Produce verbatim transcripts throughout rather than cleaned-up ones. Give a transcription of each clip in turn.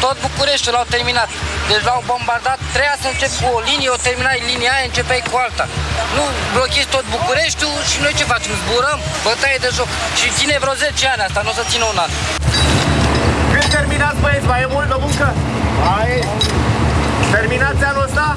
Tot Bucureștiul l-au terminat. Deci l-au bombardat, treia să încep cu o linie, o terminai linia aia, începeai cu alta. Nu blochezi tot Bucureștiul și noi ce facem? Zburăm? Bătaie de joc. Și ține vreo zece ani asta, nu o să țină un an. Când terminați, băieți, mai e mult de muncă? Hai! Terminați anul ăsta?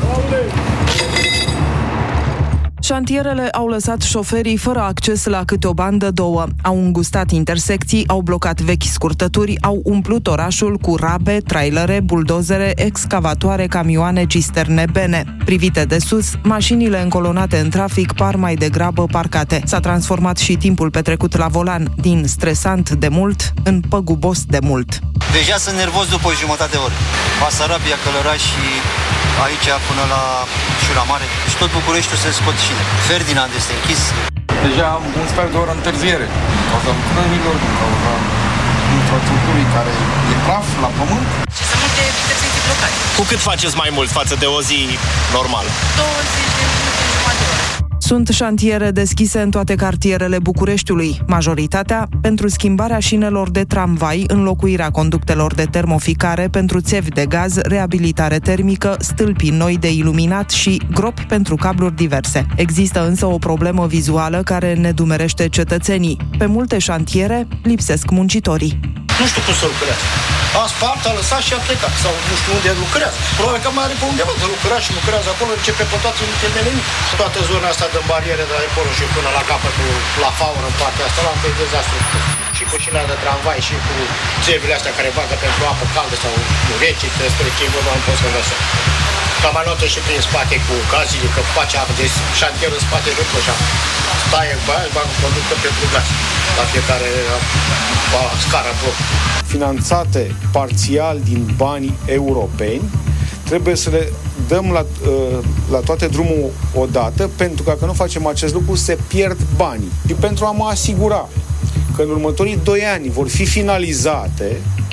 Șantierele au lăsat șoferii fără acces la câte o bandă, două. Au îngustat intersecții, au blocat vechi scurtături, au umplut orașul cu rabe, trailere, buldozere, excavatoare, camioane, cisterne, bene. Privite de sus, mașinile încolonate în trafic par mai degrabă parcate. S-a transformat și timpul petrecut la volan, din stresant de mult în păgubos de mult. Deja sunt nervos după o jumătate de oră. Basarabia, Călăraș și aici până la Șura Mare. Și tot Bucureștiul se scot șine. Ferdinand este închis. Deja am un sfert de oră întârziere. Din cauza lucrărilor, din cauza infrastructurii care e praf la pământ. Și sunt multe intersecții blocate. Cu cât faceți mai mult față de o zi normală? douăzeci de minute, jumătate de oră. Sunt șantiere deschise în toate cartierele Bucureștiului, majoritatea pentru schimbarea șinelor de tramvai, înlocuirea conductelor de termoficare pentru țevi de gaz, reabilitare termică, stâlpi noi de iluminat și gropi pentru cabluri diverse. Există însă o problemă vizuală care nedumerește cetățenii. Pe multe șantiere lipsesc muncitorii. Nu știu cum să lucrează. A spart, a lăsat și a plecat. Sau nu știu unde lucrează. Probabil că mai are pe undeva de lucrat și lucrează acolo, începe pe toate unitele nimic. Toată zona asta de bariere de acolo și până la capătul, la faură, în partea asta, la un pe dezastru. Și cu șina de tramvai și cu țevile astea care bagă pentru apă caldă sau rece, despre ce vorba nu pot să lăsă. Cam mai luat și prin spate cu gazile, că face apă de șantier în spate de așa. Taie cu aia, bagă conductă pentru gaz. La fiecare la scară bloc. Finanțate parțial din banii europeni, trebuie să le dăm la, la toate drumul odată, pentru că dacă nu facem acest lucru, se pierd banii. Și pentru a mă asigura că în următorii doi ani vor fi finalizate,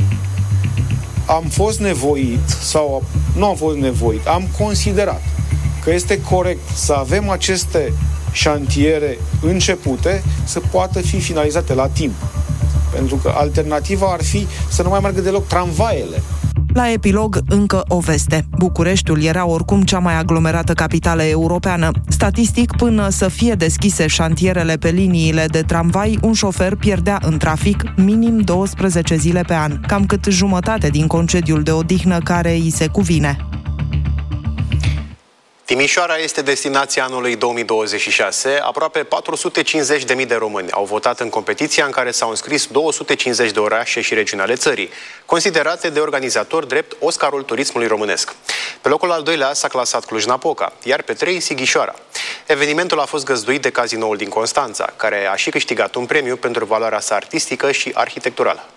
am fost nevoit, sau nu am fost nevoit, am considerat că este corect să avem aceste șantiere începute să poată fi finalizate la timp. Pentru că alternativa ar fi să nu mai meargă deloc tramvaiele. La epilog, încă o veste. Bucureștiul era oricum cea mai aglomerată capitală europeană. Statistic, până să fie deschise șantierele pe liniile de tramvai, un șofer pierdea în trafic minim douăsprezece zile pe an, cam cât jumătate din concediul de odihnă care îi se cuvine. Timișoara este destinația anului două mii douăzeci și șase. Aproape patru sute cincizeci de mii de români au votat în competiția în care s-au înscris două sute cincizeci de orașe și regiuni ale țării, considerate de organizatori drept Oscarul turismului românesc. Pe locul al doilea s-a clasat Cluj-Napoca, iar pe trei Sighișoara. Evenimentul a fost găzduit de Cazinoul din Constanța, care a și câștigat un premiu pentru valoarea sa artistică și arhitecturală.